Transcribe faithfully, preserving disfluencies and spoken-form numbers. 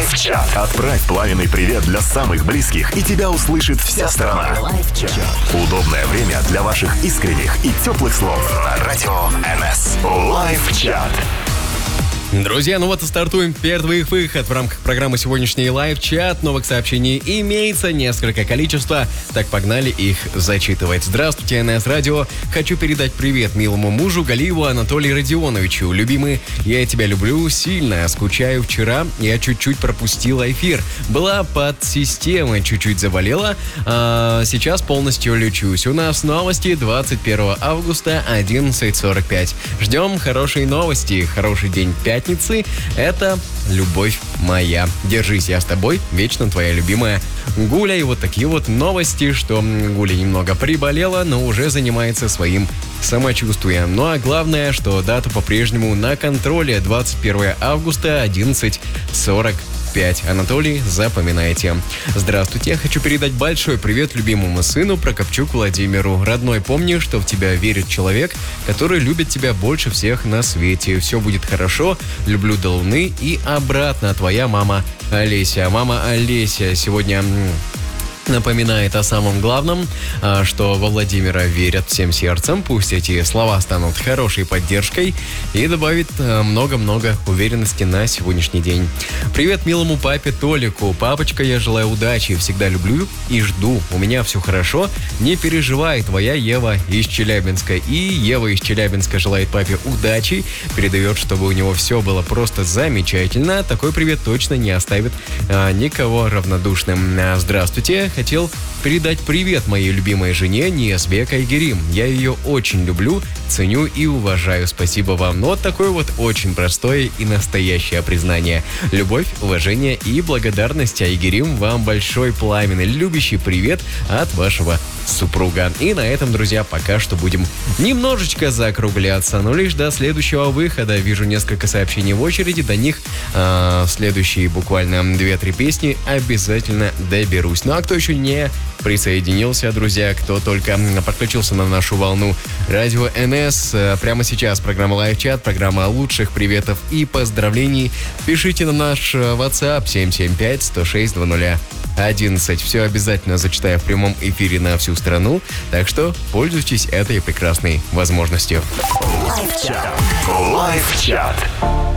Лайв-чат. Отправь пламенный привет для самых близких, и тебя услышит вся страна. Лайв-чат. Удобное время для ваших искренних и теплых слов на радио эн эс. Лайв-чат. Друзья, ну вот и стартуем первый выход в рамках программы сегодняшний лайв-чат. Новых сообщений имеется несколько количества. Так, погнали их зачитывать. Здравствуйте, эн эс Радио. Хочу передать привет милому мужу Галиеву Анатолию Родионовичу. Любимый, я тебя люблю сильно. Скучаю. Вчера я чуть-чуть пропустила эфир. Была под системой, чуть-чуть заболела. А сейчас полностью лечусь. У нас новости двадцать первого августа, одиннадцать сорок пять. Ждем хорошие новости. Хороший день пятницы. Это любовь моя. Держись, я с тобой. Вечно твоя любимая Гуля. И вот такие вот новости, что Гуля немного приболела, но уже занимается своим самочувствием. Ну а главное, что дата по-прежнему на контроле. двадцать первого августа, одиннадцать сорок пять. Анатолий, запоминайте. Здравствуйте, я хочу передать большой привет любимому сыну Прокопчук Владимиру. Родной, помни, что в тебя верит человек, который любит тебя больше всех на свете. Все будет хорошо. Люблю до луны и обратно. Твоя мама Олеся. Мама Олеся сегодня напоминает о самом главном, что во Владимира верят всем сердцем. Пусть эти слова станут хорошей поддержкой и добавит много-много уверенности на сегодняшний день. Привет милому папе Толику. Папочка, я желаю удачи. Всегда люблю и жду. У меня все хорошо. Не переживай. Твоя Ева из Челябинска. И Ева из Челябинска желает папе удачи. Передает, чтобы у него все было просто замечательно. Такой привет точно не оставит а, никого равнодушным. Здравствуйте. Хотел передать привет моей любимой жене Ниязбек Айгерим. Я ее очень люблю, ценю и уважаю. Спасибо вам. Ну, вот такое вот очень простое и настоящее признание. Любовь, уважение и благодарность, Айгерим. Вам большой пламенный, любящий привет от вашего супруга. И на этом, друзья, пока что будем немножечко закругляться. Но лишь до следующего выхода. Вижу несколько сообщений в очереди. До них э, следующие буквально две-три песни обязательно доберусь. Ну а кто еще не присоединился, друзья, кто только подключился на нашу волну радио эн эс, прямо сейчас программа Лайв-чат, программа лучших приветов и поздравлений. Пишите на наш WhatsApp семь семь пять сто шесть двадцать одиннадцать. Все обязательно зачитаю в прямом эфире на всю страну, так что пользуйтесь этой прекрасной возможностью. Лайв-чат. Лайв-чат.